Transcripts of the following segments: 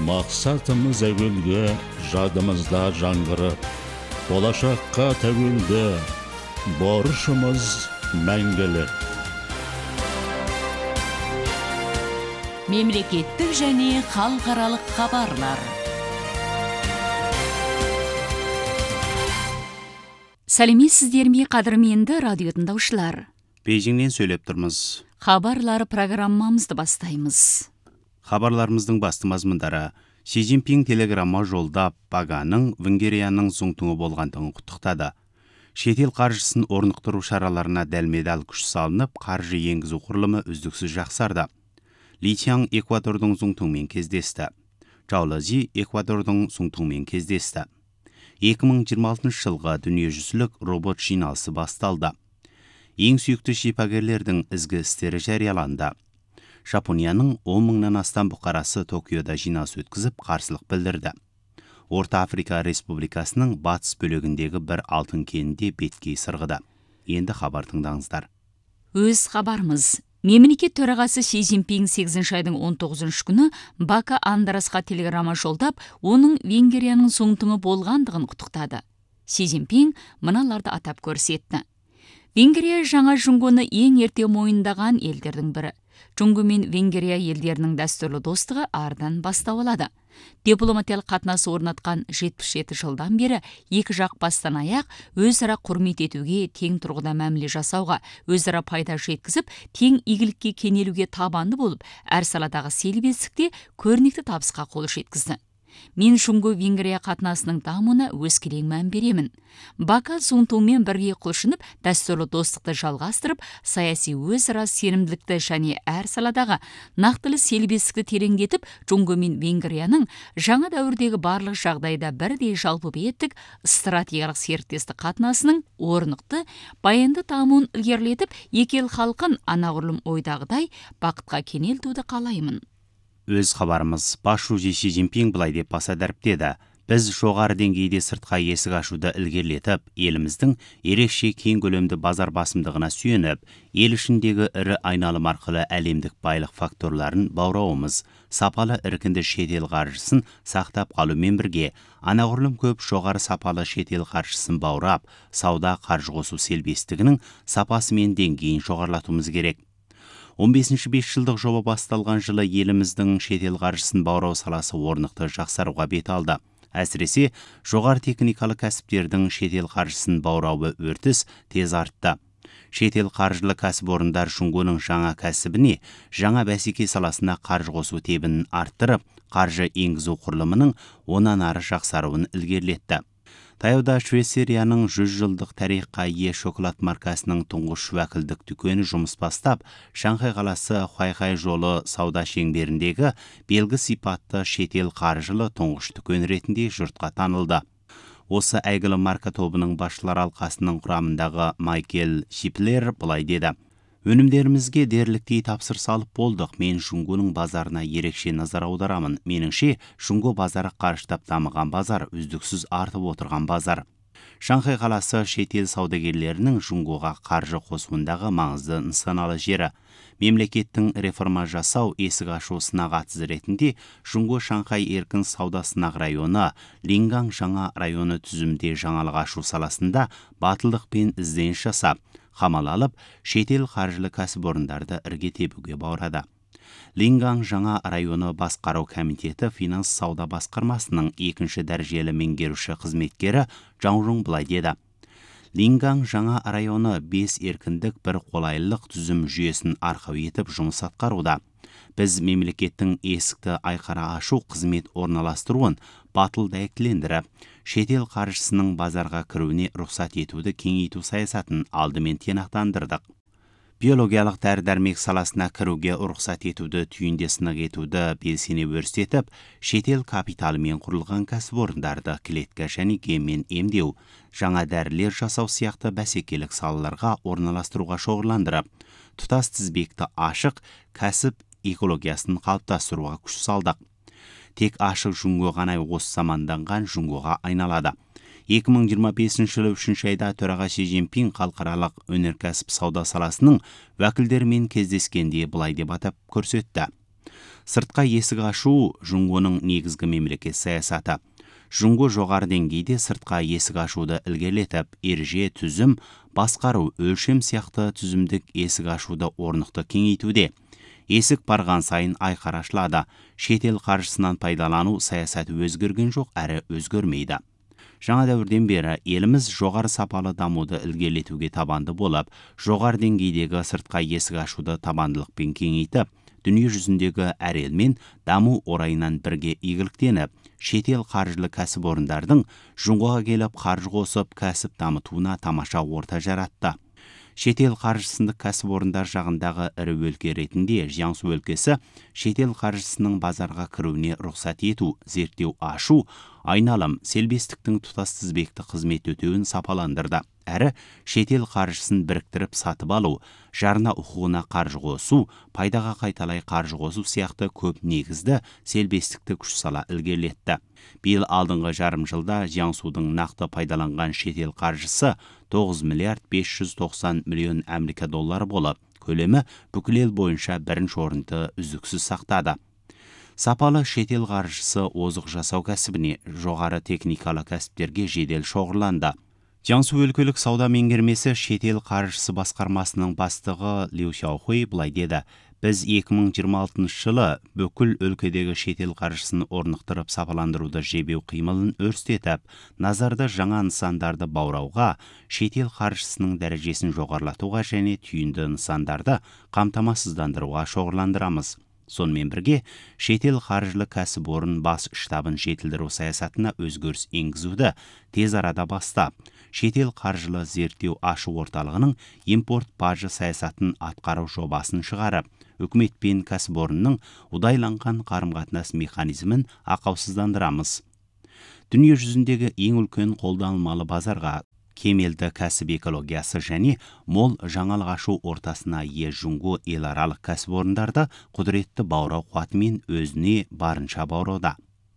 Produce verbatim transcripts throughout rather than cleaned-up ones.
Мақсатымыз әуелге, жадымызда жаңғырып, болашаққа тәуелді, борышымыз мәңгілік. Мемлекеттік және халықаралық хабарлар. Сәлеметсіздер ме, қадірменді радио тыңдаушылар. Бейжіңнен сөйлеп тұрмыз. Хабарлар программамызды бастаймыз. Хабарларымыздың басты мазмұндары: Си Цзиньпин телеграмма жолдап, Баганың Венгрияның зұңтыңы болғандығын құттықтады. Шетел қаржысын орнықтыру шараларына дәлме-дәл күш салынып, қаржы енгізу құрылымы үздіксіз жақсарды. Ли Чан Эквадордың зұңтыңмен кездесті. Чаолази Эквадордың зұңтыңмен кездесті. екі мың жиырма алтыншы жылғы дүниежүзілік робот жиналысы басталды. Ең сүйікті шипагерлердің ізгі істері жарияланды. Жапонияның он мыңнан астам бұқарасы Токиода жиналыс өткізіп, қарсылық білдірді. Орта Африка Республикасының батыс бөлігіндегі бір алтын кенінде беткей сырғыды. Енді хабар тыңдаңыздар. Өз хабарымыз. Мемлекет төрағасы Си Цзиньпин сегізінші айдың он тоғызыншы күні Бака Андрасқа телеграмма жолдап, оның Венгрияның зұңтыңы болғандығын құттықтады. Си Цзиньпин мыналарды атап көрсетті. Венгрия жаңа жұңгоны ең ерте мойындаған елдердің бірі. Жұңго мен Венгрия елдерінің дәстүрлі достығы ардан бастау алады. Дипломатиялық қатынас орнатқан жетпіс жеті жылдан бері екі жақ бастан аяқ өзара құрмет етуге, тең тұрғыда мәміле жасауға, өзара пайда жеткізіп, тең игілікке кенелуге табанды болып, әр саладағы селбестікте көрнекті табысқа қол жеткізді. Мен Жұңго Венгрия қатынасының дамуына өскелең мән беремін. Бака зұңтыңмен бірге құлшынып, дәстүрлі достықты жалғастырып, саяси өзара сенімділікті және әр саладағы нақтылы селбестікті тереңдетіп, Жұңго мен Венгрияның жаңа дәуірдегі барлық жағдайда бірдей жалпы беттік стратегиялық серіктестік қатынасының орнықты, баянды дамуын ілгерілетіп, екі ел халқын анағұрлым ойдағыдай бақытқа кенелтуді қалаймын. Өз хабарымыз. Басшы Си Цзиньпин былай деп баса дәріптеді: Біз жоғары деңгейде сыртқа есік ашуды ілгерілетіп, еліміздің ерекше кең көлемді базар басымдығына сүйеніп, ел ішіндегі ірі айналым арқылы әлемдік байлық факторларын баурауымыз, сапалы іркінді шетел қаржысын сақтап қалумен бірге, анағұрлым көп жоғары сапалы шетел қаржысын баурап, сауда қаржы қосу селбестігінің сапасы мен деңгейін жоғарлатуымыз керек. он бесінші бес жылдық жоба басталған жылы еліміздің шетел қаржысын баурау саласы орнықты жақсаруға бет алды. Әсіресе жоғары техникалы кәсіптердің шетел қаржысын баурауы өртіс тез артты. Шетел қаржылы кәсіпорындар Жұңгоның жаңа кәсібіне, жаңа бәсеке саласына қаржы қосу тебінін арттырып, қаржы енгізу құрылымының онан ары жақсаруын ілгерілетті. Таяуда Швейцарияның жүз жылдық тарихқа ие шоколад маркасының тұңғыш уәкілдік дүкені жұмыс бастап, Шанхай қаласы Хуайхай жолы сауда шеңберіндегі белгі сипатты шетел қаржылы тұңғыш дүкен ретінде жұртқа танылды. Осы әйгілі марка тобының басшылар алқасының құрамындағы Майкел Шиплер былай деді: Өнімдерімізге дерліктей тапсыр салып болдық. Мен Жұңгоның базарына ерекше назар аударамын. Меніңше, Жұңго базары қарыштап дамыған базар, үздіксіз артып отырған базар. Шанхай қаласы шетел саудагерлерінің Жұңгоға қаржы қосуындағы маңызды нысаналы жері. Мемлекеттің реформа жасау есік ашу сынақ атызы ретінде Жұңго Шанхай еркін сауда сынақ районы, Лингаң жаңа районы түзімде жаңалық ашу саласында батылдық пен ізденіс жасап, қамал алып, шетел қаржылы кәсіпорындарды ірге тебуге баурады. Лингаң жаңа районы басқару комитеті финанс сауда басқармасының екінші дәрежелі меңгеруші қызметкері Жаңжың былай деді: Лингаң жаңа районы бес еркіндік бір қолайлылық түзім жүйесін арқау етіп жұмыс атқаруда. Біз мемлекеттің есікті айқара ашу қызмет орналастыруын батыл дәйектілендіріп, шетел қаржысының базарға кіруіне рұқсат етуді кеңейту саясатын алдымен тиянақтандырдық. Биологиялық дәрі-дәрмек саласына кіруге рұқсат етуді түйінде сынақ етуді белсене өрістетіп, шетел капиталымен құрылған кәсіпорындарды клетка және геммен емдеу, жаңа дәрілер жасау сияқты бәсекелік салаларға орналастыруға шоғырландырып, тұтас тізбекті ашық кәсіп экологиясын қалыптастыруға күш салдық. Тек ашық Жұңго ғана осы заманданған Жұңгоға айналады. екі мың жиырма бесінші жылы үшінші айда төраға Си Цзиньпин халықаралық өнеркәсіп сауда саласының уәкілдерімен кездескенде былай деп атап көрсетті: Сыртқа есік ашу Жұңғоның негізгі мемлекет саясаты. Жұңго жоғары деңгейде сыртқа есік ашуды ілгерілетіп, ереже, түзім, басқару, өлшем сияқты түзімдік есік ашуды орнықты кеңейтуде. Есік барған сайын айқара ашылады. Шетел қаржысынан пайдалану саясаты өзгерген жоқ, әрі өзгермейді. Жаңа дәуірден бері еліміз жоғары сапалы дамуды ілгерілетуге табанды болып, жоғары деңгейдегі сыртқа есік ашуды табандылықпен кеңейтіп, дүние жүзіндегі әр елмен даму орайынан бірге игіліктеніп, шетел қаржылы кәсіпорындардың Жұңғоға келіп қаржы қосып, кәсіп дамытуына тамаша орта жаратты. Шетел қаржысындық кәсіпорындар жағындағы ірі өлке ретінде Jiangsu өлкесі шетел қаржысының базарға кіруіне рұқсат ету, зерттеу ашу, айналым, селбестіктің тұтас тізбекті қызмет өтеуін сапаландырды. Әрі шетел қаржысын біріктіріп сатып алу, жарна құқығына қаржы қосу, пайдаға қайталай қаржы қосу сияқты көп негізді селбестікті күш сала ілгерілетті. Биыл алдыңғы жарым жылда Jiangsu'дың нақты пайдаланған шетел қаржысы тоғыз миллиард бес жүз тоқсан миллион Америка доллары болып, көлемі бүкіл ел бойынша бірінші орынды үздіксіз сақтады. Сапалы шетел қаржысы озық жасау кәсібіне, жоғары техникалы кәсіптерге жедел шоғырланды. Jiangsu өлкелік сауда меңгермесі шетел қаржысы басқармасының бастығы Liu Xiaohui былай деді: Біз екі мың жиырма алтыншы жылы бүкіл өлкедегі шетел қаржысын орнықтырып сапаландыруды жебеу қимылын өрістетіп, назарды жаңа нысандарды баурауға, шетел қаржысының дәрежесін жоғарлатуға және түйінді нысандарды қамтамасыздандыруға шоғырландырамыз. Сонымен бірге, шетел қаржылы кәсіпорын бас штабын жетілдіру саясатына өзгеріс енгізуді тез арада бастап, шетел қаржылы зерттеу ашу орталығының импорт бажы саясатын атқару жобасын шығарып, үкімет пен кәсіпорынның ұдайланған қарым-қатынас механизмін ақаусыздандырамыз. Дүние жүзіндегі ең үлкен қолданылмалы базарға, кемелді кәсіп экологиясы және мол жаңалық ашу ортасына ие Жұңго еларалық кәсіпорындарды құдіретті баурау қуатымен өзіне барынша баuraуда.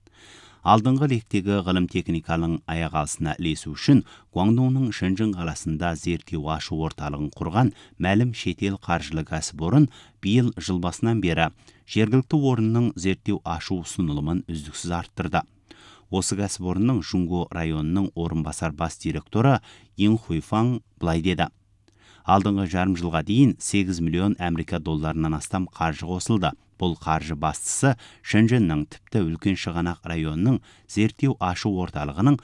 Алдыңғы лектегі ғылым техниканың аяқ алысына ілесу үшін Гуаңдоңның Шэньчжэн қаласында зерттеу ашу орталығын құрған мәлім шетел қаржылы кәсіпорын биыл жыл басынан бері жергілікті орынның зерттеу ашу ұсынылымын үздіксіз арттырды. Осы кәсіпорынның Жұңго районының орынбасар бас директоры Ин Хуйфаң былай деді: Алдыңғы жарым жылға дейін сегіз миллион Америка долларынан астам қаржы қосылды. Бұл қаржы бастысы Шэньчжэннің тіпті үлкен шығанақ районының зерттеу ашу орталығының